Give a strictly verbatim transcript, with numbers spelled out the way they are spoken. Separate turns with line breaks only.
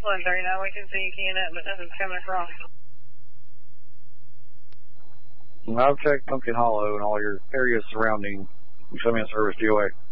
one thirty-nine, we can see you keying up, but nothing's coming across.
Well, I've checked Pumpkin Hollow and all your areas surrounding. Show me a service D O A.